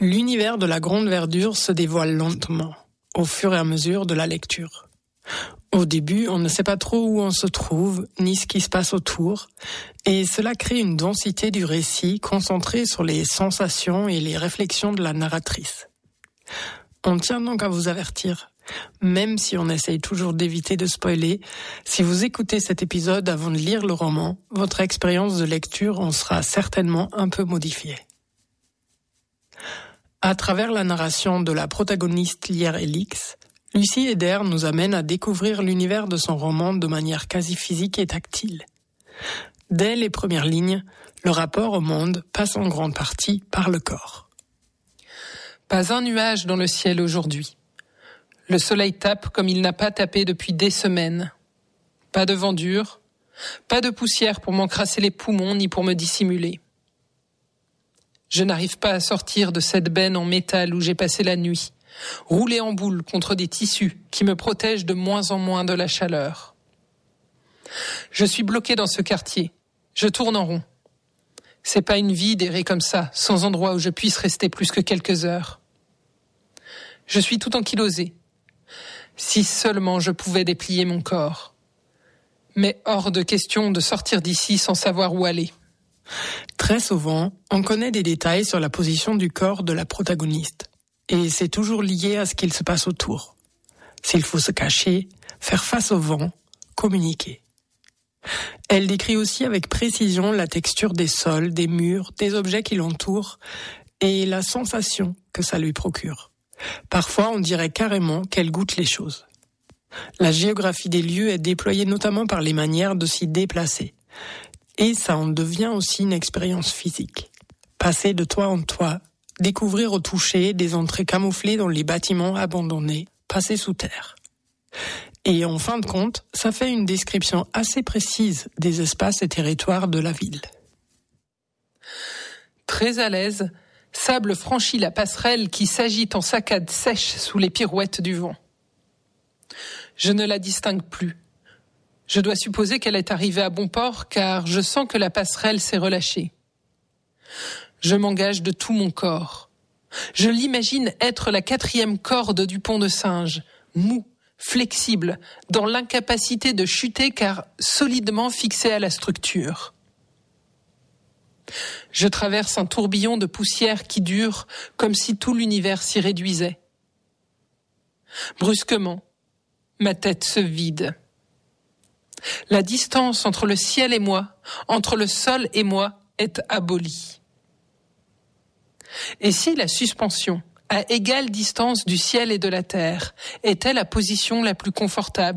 L'univers de la grande verdure se dévoile lentement, au fur et à mesure de la lecture. Au début, on ne sait pas trop où on se trouve, ni ce qui se passe autour, et cela crée une densité du récit concentrée sur les sensations et les réflexions de la narratrice. On tient donc à vous avertir, même si on essaye toujours d'éviter de spoiler, si vous écoutez cet épisode avant de lire le roman, votre expérience de lecture en sera certainement un peu modifiée. À travers la narration de la protagoniste Lierre Elix, Lucie Heder nous amène à découvrir l'univers de son roman de manière quasi physique et tactile. Dès les premières lignes, le rapport au monde passe en grande partie par le corps. Pas un nuage dans le ciel aujourd'hui. Le soleil tape comme il n'a pas tapé depuis des semaines. Pas de vent dur, pas de poussière pour m'encrasser les poumons ni pour me dissimuler. Je n'arrive pas à sortir de cette benne en métal où j'ai passé la nuit, roulé en boule contre des tissus qui me protègent de moins en moins de la chaleur. Je suis bloqué dans ce quartier. Je tourne en rond. C'est pas une vie d'errer comme ça, sans endroit où je puisse rester plus que quelques heures. Je suis tout ankylosé. Si seulement je pouvais déplier mon corps. Mais hors de question de sortir d'ici sans savoir où aller. Très souvent, on connaît des détails sur la position du corps de la protagoniste. Et c'est toujours lié à ce qu'il se passe autour. S'il faut se cacher, faire face au vent, communiquer. Elle décrit aussi avec précision la texture des sols, des murs, des objets qui l'entourent et la sensation que ça lui procure. Parfois, on dirait carrément qu'elle goûte les choses. La géographie des lieux est déployée notamment par les manières de s'y déplacer. Et ça en devient aussi une expérience physique. Passer de toit en toit, découvrir au toucher des entrées camouflées dans les bâtiments abandonnés, passer sous terre. Et en fin de compte, ça fait une description assez précise des espaces et territoires de la ville. Très à l'aise, Sable franchit la passerelle qui s'agite en saccade sèche sous les pirouettes du vent. Je ne la distingue plus. Je dois supposer qu'elle est arrivée à bon port car je sens que la passerelle s'est relâchée. Je m'engage de tout mon corps. Je l'imagine être la 4e corde du pont de singe, mou, flexible, dans l'incapacité de chuter car solidement fixée à la structure. Je traverse un tourbillon de poussière qui dure comme si tout l'univers s'y réduisait. Brusquement, ma tête se vide. La distance entre le ciel et moi, entre le sol et moi, est abolie. Et si la suspension, à égale distance du ciel et de la terre, était la position la plus confortable ?